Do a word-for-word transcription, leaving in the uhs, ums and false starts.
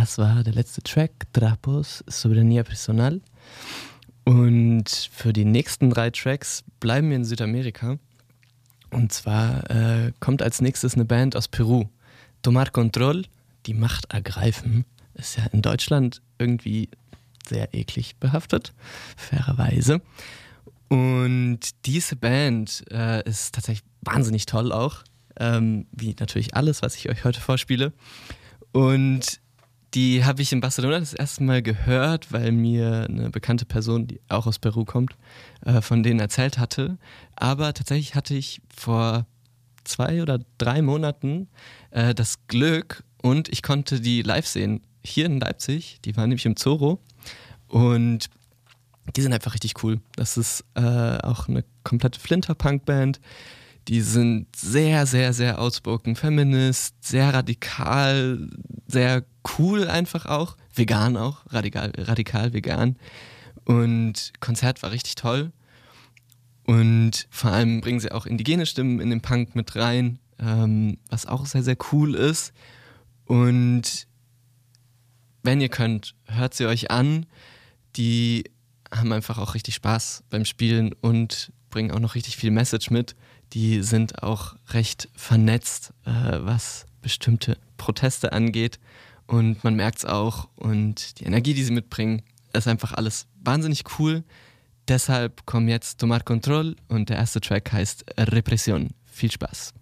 Das war der letzte Track, Trapos, Soberanía Personal. Und für die nächsten drei Tracks bleiben wir in Südamerika. Und zwar äh, kommt als nächstes eine Band aus Peru. Tomar Control, die Macht ergreifen. Ist ja in Deutschland irgendwie sehr eklig behaftet, fairerweise. Und diese Band äh, ist tatsächlich wahnsinnig toll auch. Ähm, wie natürlich alles, was ich euch heute vorspiele. Und die habe ich in Barcelona das erste Mal gehört, weil mir eine bekannte Person, die auch aus Peru kommt, äh, von denen erzählt hatte. Aber tatsächlich hatte ich vor zwei oder drei Monaten äh, das Glück und ich konnte die live sehen. Hier in Leipzig, die waren nämlich im Zorro. Und die sind einfach richtig cool. Das ist äh, auch eine komplette Flinter-Punk-Band. Die sind sehr, sehr, sehr outspoken Feminist, sehr radikal, sehr cool einfach auch. Vegan auch, radikal, radikal vegan. Und Konzert war richtig toll. Und vor allem bringen sie auch indigene Stimmen in den Punk mit rein, ähm, was auch sehr, sehr cool ist. Und wenn ihr könnt, hört sie euch an. Die haben einfach auch richtig Spaß beim Spielen und bringen auch noch richtig viel Message mit. Die sind auch recht vernetzt, äh, was bestimmte Proteste angeht. Und man merkt es auch. Und die Energie, die sie mitbringen, ist einfach alles wahnsinnig cool. Deshalb kommen jetzt Tomar Control und der erste Track heißt Represión. Viel Spaß.